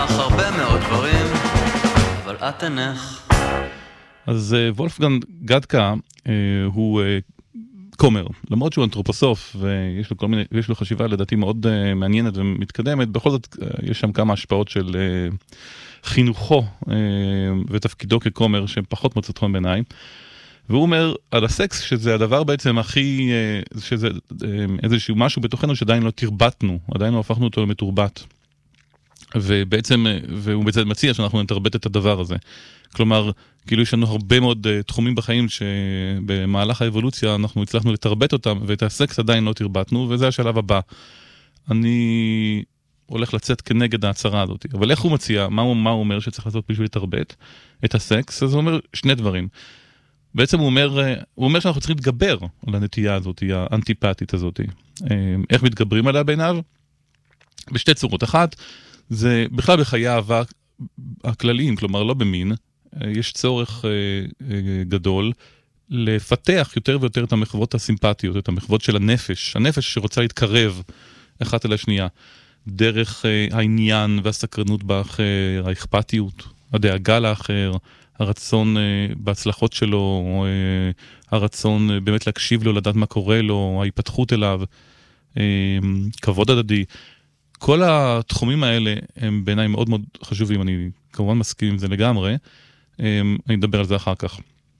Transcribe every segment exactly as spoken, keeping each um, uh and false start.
הרבה מאוד דברים, אבל את אינך. אז וולפגנג גדקה הוא כומר, למרות שהוא אנתרופוסוף ויש לו כל מיני, יש לו חשיבה לדעתי מאוד מעניינת ומתקדמת, בכל זאת יש שם כמה השפעות של חינוכו ותפקידו ככומר שהן פחות מוצאות חן בעיניי. והוא אומר על הסקס שזה הדבר בעצם הכי, שזה איזשהו משהו בתוכנו שעדיין לא תרבטנו, עדיין לא הפכנו אותו למתורבת. ובעצם, והוא בעצם מציע שאנחנו נתרבט את הדבר הזה. כלומר, כאילו יש לנו הרבה מאוד תחומים בחיים שבמהלך האבולוציה אנחנו הצלחנו לתרבט אותם, ואת הסקס עדיין לא תרבטנו, וזה השלב הבא. אני הולך לצאת כנגד ההצהרה הזאת. אבל איך הוא מציע, מה הוא, מה הוא אומר שצריך לעשות בשביל לתרבט את הסקס? אז הוא אומר שני דברים. בעצם הוא אומר, הוא אומר שאנחנו צריכים להתגבר על הנטייה הזאת, האנטיפטית הזאת. איך מתגברים עליה בעיניו? בשתי צורות. אחת, זה בכלל בחיי האהבה הכלליים, כלומר לא במין, יש צורך גדול לפתח יותר ויותר את המחוות הסימפטיות, את המחוות של הנפש, הנפש שרוצה להתקרב אחת אל השנייה, דרך העניין והסקרנות באחר, האכפתיות, הדאגה לאחר, הרצון בהצלחות שלו, הרצון באמת להקשיב לו, לדעת מה קורה לו, ההיפתחות אליו, כבוד הדדי. כל התחומים האלה הם בעיניי מאוד מאוד חשובים, אני כמובן מסכים עם זה לגמרי, אני אדבר על זה אחר כך.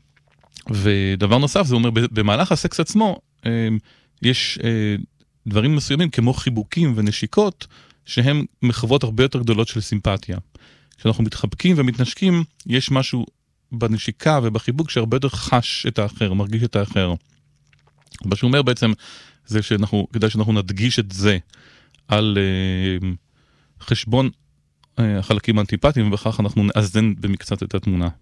ודבר נוסף, זה אומר, במהלך הסקס עצמו, יש דברים מסוימים כמו חיבוקים ונשיקות, שהם מחוות הרבה יותר גדולות של סימפתיה. כשאנחנו מתחבקים ומתנשקים, יש משהו בנשיקה ובחיבוק שהרבה יותר חש את האחר, מרגיש את האחר. מה שהוא אומר בעצם, זה שאנחנו, כדאי שאנחנו נדגיש את זה, על uh, חשבון uh, החלקים האנטיפטיים, ובכך אנחנו נאזן במקצת את התמונה.